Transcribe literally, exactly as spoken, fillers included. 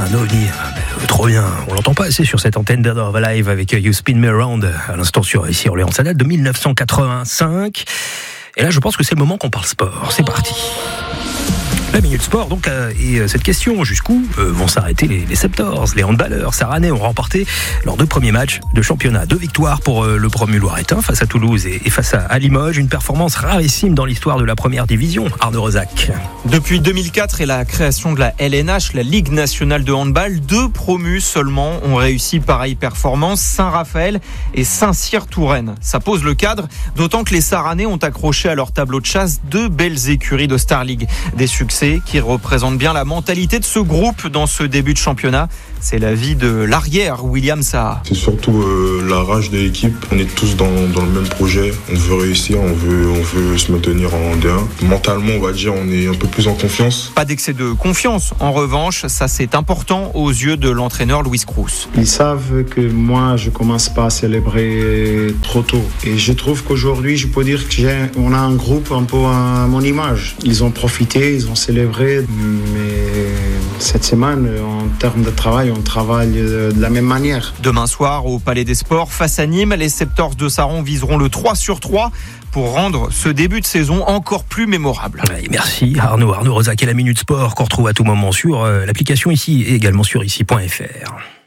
un ovni. Euh, trop bien. On l'entend pas assez sur cette antenne Dead or Alive avec You Spin Me Around à l'instant sur ici Orléans. Ça date de dix-neuf cent quatre-vingt-cinq. Et là, je pense que c'est le moment qu'on parle sport. C'est parti. La Minute Sport, donc, euh, et euh, cette question, jusqu'où euh, vont s'arrêter les, les Septors? Les handballeurs sarranais ont remporté leurs deux premiers matchs de championnat. Deux victoires pour euh, le promu loiretain face à Toulouse et, et face à, à Limoges. Une performance rarissime dans l'histoire de la première division. Arnaud Rosac. Depuis deux mille quatre et la création de la L N H, la Ligue nationale de handball, deux promus seulement ont réussi pareille performance, Saint-Raphaël et Saint-Cyr-Touraine. Ça pose le cadre, d'autant que les Sarranais ont accroché à leur tableau de chasse deux belles écuries de Star League. Des succès qui représente bien la mentalité de ce groupe dans ce début de championnat. C'est l'avis de l'arrière William Saha. C'est surtout euh, la rage de l'équipe. On est tous dans, dans le même projet. On veut réussir, on veut, on veut se maintenir en D un. Mentalement, on va dire, on est un peu plus en confiance. Pas d'excès de confiance. En revanche, ça c'est important aux yeux de l'entraîneur Louis Crous. Ils savent que moi, je commence pas à célébrer trop tôt. Et je trouve qu'aujourd'hui, je peux dire qu'on a un groupe un peu à mon image. Ils ont profité, ils ont célébré. Mais cette semaine, en termes de travail, on travaille de la même manière. Demain soir, au Palais des Sports, face à Nîmes, les Septors de Saran viseront le trois sur trois pour rendre ce début de saison encore plus mémorable. Ouais, merci Arnaud. Arnaud Rosac et la Minute Sport qu'on retrouve à tout moment sur euh, l'application ici et également sur ici point f r.